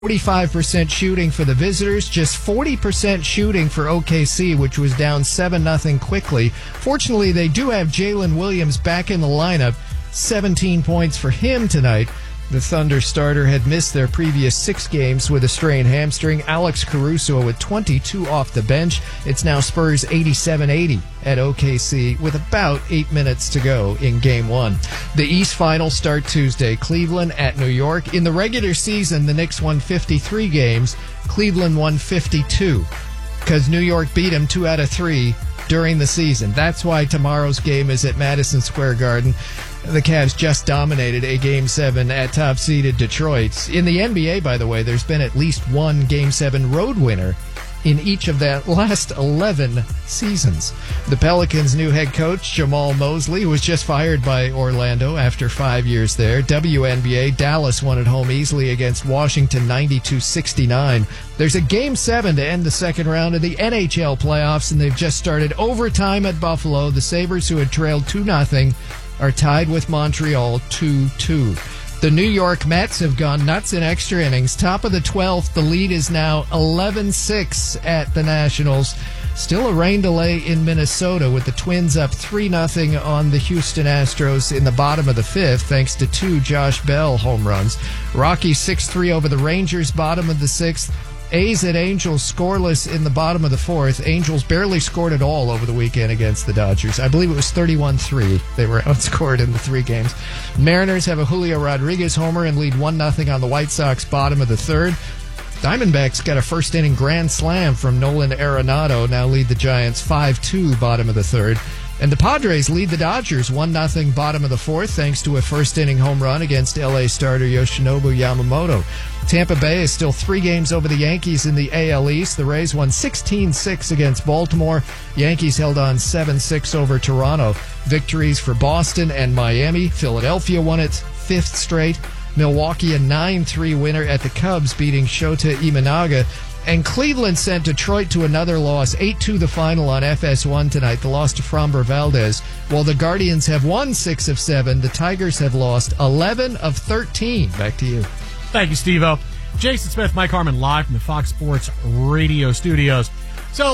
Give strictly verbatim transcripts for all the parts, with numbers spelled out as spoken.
forty-five percent shooting for the visitors, just forty percent shooting for O K C, which was down seven nothing quickly. Fortunately, they do have Jalen Williams back in the lineup. seventeen points for him tonight. The Thunder starter had missed their previous six games with a strained hamstring. Alex Caruso with twenty-two off the bench. It's now Spurs eighty-seven eighty at O K C with about eight minutes to go in game one. The East Finals start Tuesday. Cleveland at New York. In the regular season, the Knicks won fifty-three games. Cleveland won fifty-two because New York beat them two out of three during the season. That's why tomorrow's game is at Madison Square Garden. The Cavs just dominated a Game seven at top-seeded Detroit. In the N B A, by the way, there's been at least one Game seven road winner in each of the last eleven seasons. The Pelicans' new head coach, Jamal Mosley, was just fired by Orlando after five years there. W N B A, Dallas won at home easily against Washington ninety-two sixty-nine. There's a Game seven to end the second round of the N H L playoffs, and they've just started overtime at Buffalo. The Sabres, who had trailed two nothing, are tied with Montreal two two. The New York Mets have gone nuts in extra innings. Top of the twelfth, the lead is now eleven six at the Nationals. Still a rain delay in Minnesota with the Twins up three nothing on the Houston Astros in the bottom of the fifth thanks to two Josh Bell home runs. Rockies six three over the Rangers, bottom of the sixth. A's at Angels scoreless in the bottom of the fourth. Angels barely scored at all over the weekend against the Dodgers. I believe it was thirty-one three. They were outscored in the three games. Mariners have a Julio Rodriguez homer and lead one nothing on the White Sox, bottom of the third. Diamondbacks got a first-inning grand slam from Nolan Arenado, now lead the Giants five two, bottom of the third. And the Padres lead the Dodgers one nothing, bottom of the fourth, thanks to a first-inning home run against L A starter Yoshinobu Yamamoto. Tampa Bay is still three games over the Yankees in the A L East. The Rays won sixteen six against Baltimore. Yankees held on seven six over Toronto. Victories for Boston and Miami. Philadelphia won its fifth straight. Milwaukee a nine three winner at the Cubs, beating Shota Imanaga. And Cleveland sent Detroit to another loss, eight two the final on F S one tonight, the loss to Framber Valdez. While the Guardians have won six of seven, the Tigers have lost eleven of thirteen. Back to you. Thank you, Steve-O. Jason Smith, Mike Harmon, live from the Fox Sports Radio studios. So,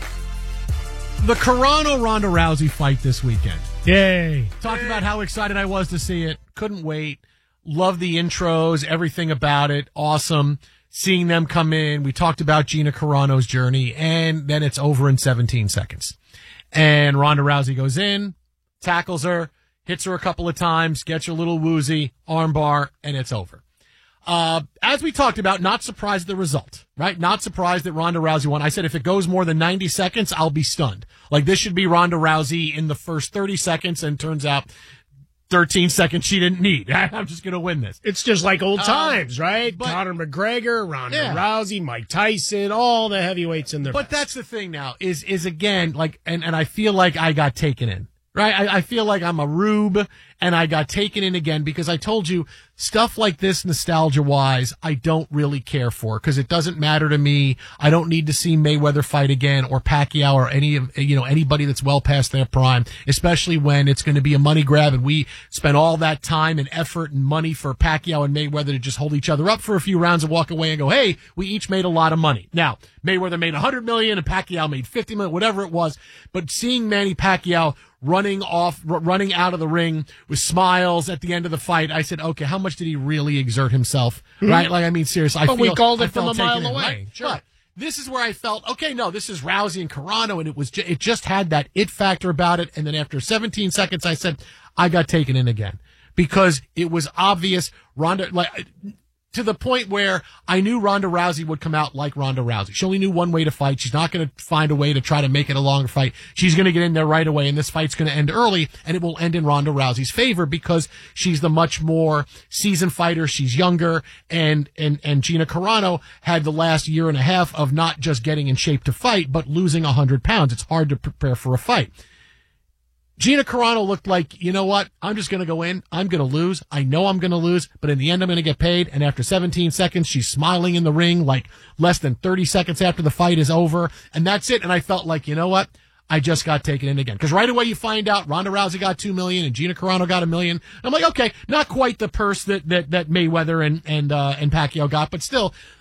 the Carano-Ronda Rousey fight this weekend. Yay. Talked about how excited I was to see it. Couldn't wait. Love the intros, everything about it. Awesome. Seeing them come in. We talked about Gina Carano's journey, and then it's over in seventeen seconds. And Ronda Rousey goes in, tackles her, hits her a couple of times, gets her a little woozy, armbar, and it's over. Uh, as we talked about, not surprised at the result, right? Not surprised that Ronda Rousey won. I said if it goes more than ninety seconds, I'll be stunned. Like, this should be Ronda Rousey in the first thirty seconds, and turns out thirteen seconds she didn't need. I'm just going to win this. It's just like old times, uh, right? but, Conor McGregor, Ronda yeah. Rousey, Mike Tyson, all the heavyweights in there. But that's the thing now, is, is again, like, and, and I feel like I got taken in, right? I, I feel like I'm a rube, and I got taken in again because I told you stuff like this, nostalgia-wise, I don't really care for because it doesn't matter to me. I don't need to see Mayweather fight again or Pacquiao or any of, you know, anybody that's well past their prime, especially when it's going to be a money grab and we spent all that time and effort and money for Pacquiao and Mayweather to just hold each other up for a few rounds and walk away and go, hey, we each made a lot of money. Now, Mayweather made one hundred million dollars and Pacquiao made fifty million dollars, whatever it was, but seeing Manny Pacquiao running off, r- running out of the ring with smiles at the end of the fight, I said, okay, how much did he really exert himself? Mm-hmm. Right? Like, I mean, seriously, I but feel, we called it I from a mile away. Right? Sure. But this is where I felt, okay, no, this is Rousey and Carano, and it was, ju- it just had that it factor about it. And then after seventeen seconds, I said, I got taken in again because it was obvious. Ronda, like, to the point where I knew Ronda Rousey would come out like Ronda Rousey. She only knew one way to fight. She's not going to find a way to try to make it a longer fight. She's going to get in there right away, and this fight's going to end early, and it will end in Ronda Rousey's favor because she's the much more seasoned fighter. She's younger, and, and, and Gina Carano had the last year and a half of not just getting in shape to fight, but losing one hundred pounds. It's hard to prepare for a fight. Gina Carano looked like, you know what? I'm just going to go in. I'm going to lose. I know I'm going to lose, but in the end, I'm going to get paid. And after seventeen seconds, she's smiling in the ring like less than thirty seconds after the fight is over. And that's it. And I felt like, you know what? I just got taken in again. Because right away you find out Ronda Rousey got two million and Gina Carano got a million. I'm like, okay, not quite the purse that that, that Mayweather and and uh, and Pacquiao got, but still,